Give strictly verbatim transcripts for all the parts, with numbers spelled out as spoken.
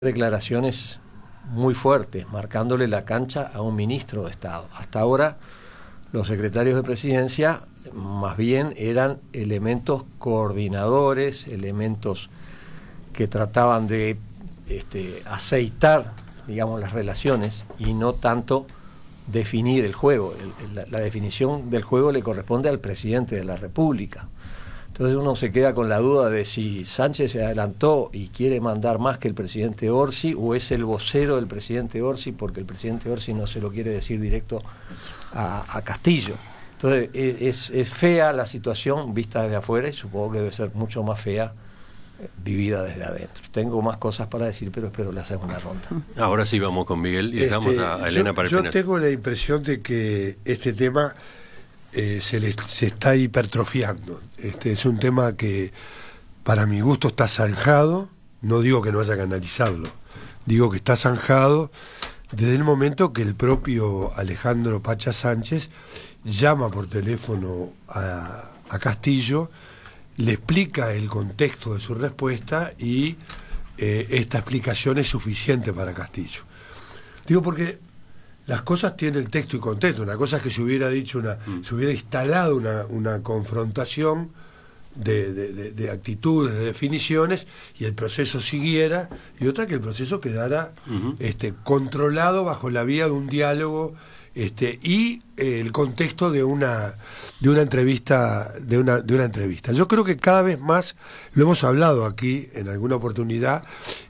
declaraciones muy fuertes, marcándole la cancha a un ministro de Estado. Hasta ahora, los secretarios de presidencia más bien eran elementos coordinadores, elementos que trataban de este, aceitar, digamos, las relaciones y no tanto definir el juego. El, la, la definición del juego le corresponde al presidente de la República. Entonces uno se queda con la duda de si Sánchez se adelantó y quiere mandar más que el presidente Orsi, o es el vocero del presidente Orsi porque el presidente Orsi no se lo quiere decir directo a, a Castillo. Entonces es, es fea la situación vista desde afuera, y supongo que debe ser mucho más fea vivida desde adentro. Tengo más cosas para decir, pero espero la segunda ronda. Ahora sí vamos con Miguel y este, dejamos a, a Elena yo, para el yo final. Yo tengo la impresión de que este tema eh, se, le, se está hipertrofiando. Este es un tema que para mi gusto está zanjado. No digo que no haya que analizarlo, digo que está zanjado desde el momento que el propio Alejandro Pacha Sánchez llama por teléfono a, a Castillo, le explica el contexto de su respuesta y eh, esta explicación es suficiente para Castillo. Digo porque las cosas tienen texto y contexto. Una cosa es que se hubiera dicho, una, mm. se hubiera instalado una, una confrontación de, de, de, de actitudes, de definiciones, y el proceso siguiera, y otra que el proceso quedara uh-huh. este, controlado bajo la vía de un diálogo Este, y eh, el contexto de una de una entrevista de una de una entrevista. Yo creo que cada vez más, lo hemos hablado aquí en alguna oportunidad,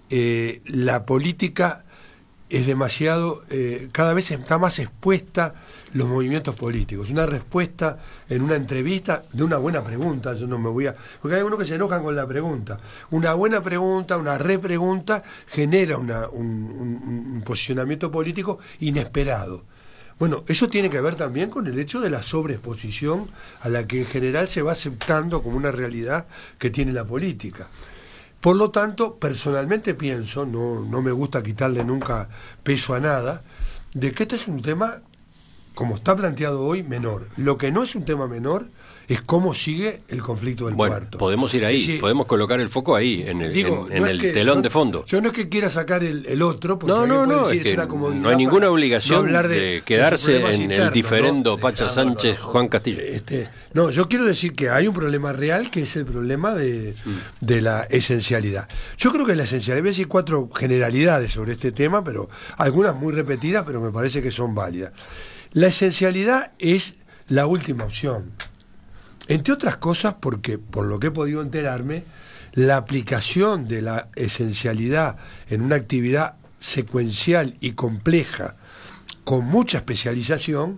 eh, la política es demasiado, eh, cada vez está más expuesta los movimientos políticos. Una respuesta en una entrevista de una buena pregunta, yo no me voy a, porque hay unos que se enojan con la pregunta. Una buena pregunta, una repregunta genera una, un, un, un posicionamiento político inesperado. Bueno, eso tiene que ver también con el hecho de la sobreexposición a la que en general se va aceptando como una realidad que tiene la política. Por lo tanto, personalmente pienso, no, no me gusta quitarle nunca peso a nada, de que este es un tema, como está planteado hoy, menor. Lo que no es un tema menor es cómo sigue el conflicto del bueno, puerto. Podemos ir ahí, decir, podemos colocar el foco ahí, en el, digo, en, en no el que, telón no, de fondo. Yo no es que quiera sacar el, el otro, porque no, no, no, decir, es que es una comodidad no hay ninguna obligación no de, de, quedarse de en internos, el diferendo ¿no? Pacha Sánchez, Juan Castillo. Este, no, yo quiero decir que hay un problema real, que es el problema de, mm. de la esencialidad. Yo creo que la esencialidad, voy a decir cuatro generalidades sobre este tema, pero algunas muy repetidas, pero me parece que son válidas. La esencialidad es la última opción. Entre otras cosas porque, por lo que he podido enterarme, la aplicación de la esencialidad en una actividad secuencial y compleja, con mucha especialización,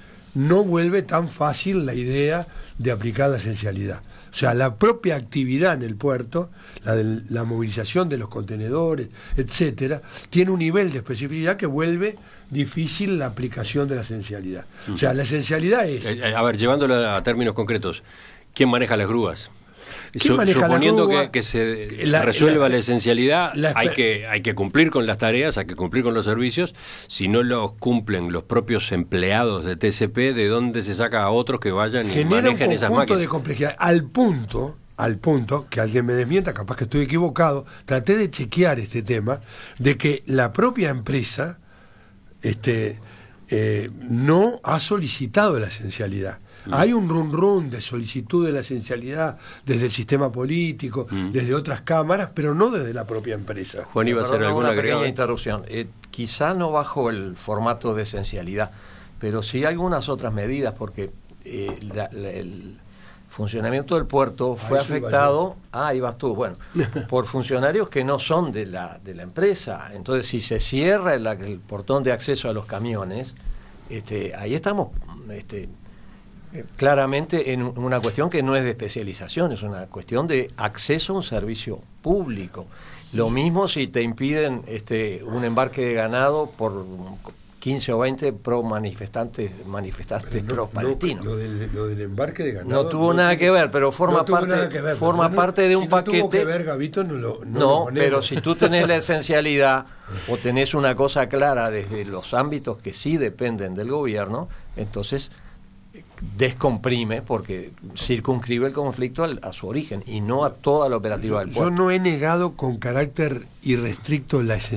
no vuelve tan fácil la idea de aplicar la esencialidad. O sea, la propia actividad en el puerto, la, de, la movilización de los contenedores, etcétera, tiene un nivel de especificidad que vuelve difícil la aplicación de la esencialidad. O sea, la esencialidad es... A ver, llevándolo a términos concretos, ¿quién maneja las grúas? Su, suponiendo grúa, que, que se la, resuelva la, la esencialidad, la, hay que hay que cumplir con las tareas, hay que cumplir con los servicios. Si no los cumplen los propios empleados de T C P, ¿de dónde se saca a otros que vayan y manejen esas máquinas? Genera un conjunto de complejidad, al punto, al punto, que alguien me desmienta, capaz que estoy equivocado, traté de chequear este tema, de que la propia empresa este, eh, no ha solicitado la esencialidad. Mm. Hay un run run de solicitud de la esencialidad desde el sistema político, mm. desde otras cámaras, pero no desde la propia empresa. Juan, iba a hacer alguna pequeña interrupción. Eh, quizá no bajo el formato de esencialidad, pero sí algunas otras medidas, porque eh, la, la, el funcionamiento del puerto fue ahí afectado, ah, ahí vas tú, bueno, por funcionarios que no son de la, de la empresa. Entonces, si se cierra el, el portón de acceso a los camiones, este, ahí estamos... Este, claramente en una cuestión que no es de especialización, es una cuestión de acceso a un servicio público. Lo mismo si te impiden este un embarque de ganado por quince o veinte pro manifestantes manifestantes no, pro palestinos. No, lo, del, lo del embarque de ganado no tuvo no nada que ver, pero forma no parte ver, forma no, parte de un si paquete. No tuvo que ver, Gabito, no lo no, no lo pero si tú tenés la esencialidad o tenés una cosa clara desde los ámbitos que sí dependen del gobierno, entonces descomprime porque circunscribe el conflicto al, a su origen y no a toda la operativa yo, del puerto. Yo no he negado con carácter irrestricto la esencialidad